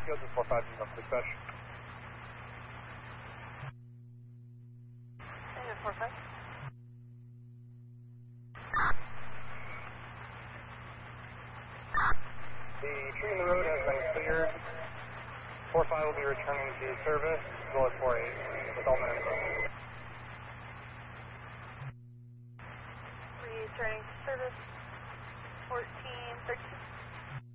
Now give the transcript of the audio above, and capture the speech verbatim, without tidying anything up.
Field to four five zero, dispatch. Negative four five. The tree in the road has been cleared. four five will be returning to service, as well as four eight, with all men. Returning to service, fourteen thirteen.